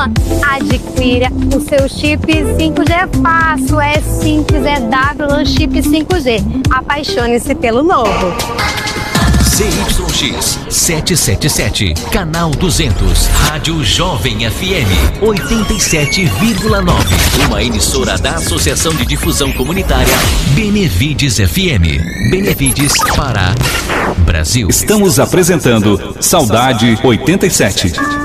Adquira o seu chip 5G fácil, é simples, é W chip 5G. Apaixone-se pelo novo. ZYX 777, canal 200, Rádio Jovem FM 87,9. Uma emissora da Associação de Difusão Comunitária Benevides FM. Benevides, Pará, Brasil. Estamos apresentando Saudade 87.